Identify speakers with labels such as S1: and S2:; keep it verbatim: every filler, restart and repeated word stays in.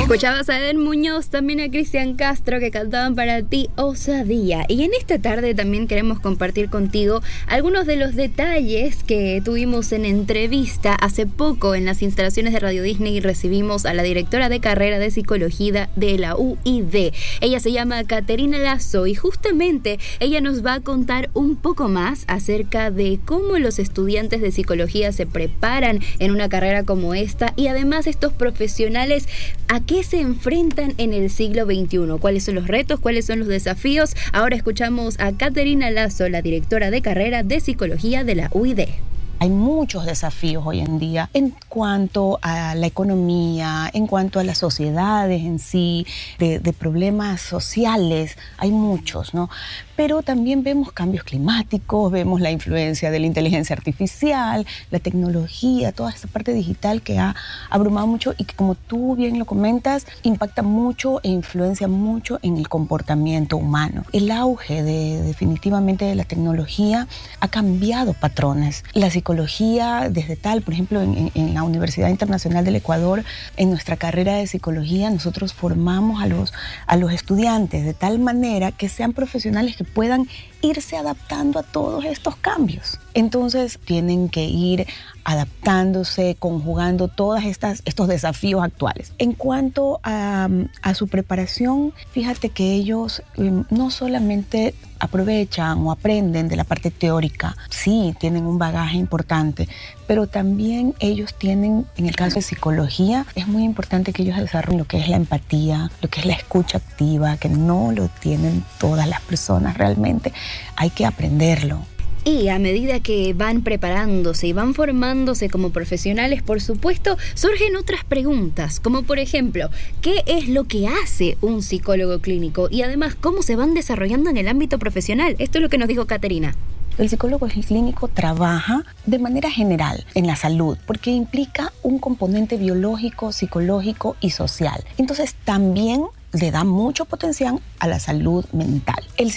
S1: Escuchabas a Eden Muñoz, también a Cristian Castro, que cantaban para ti Osadía. Y en esta tarde también queremos compartir contigo algunos de los detalles que tuvimos en entrevista. Hace poco en las instalaciones de Radio Disney recibimos a la directora de carrera de psicología de la U I D. Ella se llama Caterina Lazo y justamente ella nos va a contar un poco más acerca de cómo los estudiantes de psicología se preparan en una carrera como esta y además estos profesionales a qué se enfrentan en el siglo veintiuno, cuáles son los retos, cuáles son los desafíos. Ahora escuchamos a Caterina Lazo, la directora de carrera de psicología de la U I D.
S2: Hay muchos desafíos hoy en día en cuanto a la economía, en cuanto a las sociedades en sí, de, de problemas sociales, hay muchos, ¿no? Pero también vemos cambios climáticos, vemos la influencia de la inteligencia artificial, la tecnología, toda esta parte digital que ha abrumado mucho y que, como tú bien lo comentas, impacta mucho e influencia mucho en el comportamiento humano. El auge de, definitivamente de la tecnología ha cambiado patrones. La psicología desde tal, por ejemplo, en, en la Universidad Internacional del Ecuador, en nuestra carrera de psicología, nosotros formamos a los, a los estudiantes de tal manera que sean profesionales que puedan irse adaptando a todos estos cambios. Entonces tienen que ir adaptándose, conjugando todos estos desafíos actuales. En cuanto a, a su preparación, fíjate que ellos eh, no solamente aprovechan o aprenden de la parte teórica, sí, tienen un bagaje importante, pero también ellos tienen, en el caso de psicología, es muy importante que ellos desarrollen lo que es la empatía, lo que es la escucha activa, que no lo tienen todas las personas realmente. Hay que aprenderlo.
S1: Y a medida que van preparándose y van formándose como profesionales, por supuesto, surgen otras preguntas, como por ejemplo, ¿qué es lo que hace un psicólogo clínico? Y además, ¿cómo se van desarrollando en el ámbito profesional? Esto es lo que nos dijo Caterina.
S2: El psicólogo clínico trabaja de manera general en la salud porque implica un componente biológico, psicológico y social. Entonces también le da mucho potencial a la salud mental. El